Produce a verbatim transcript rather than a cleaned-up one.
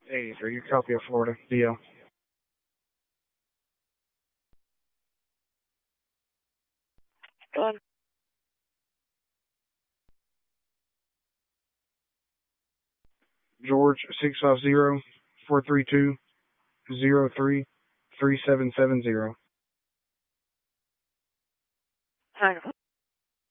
eighty-three, your copy of Florida, D L. Go on. George, six five zero, four three two, zero three, three seven seven zero. Hang on.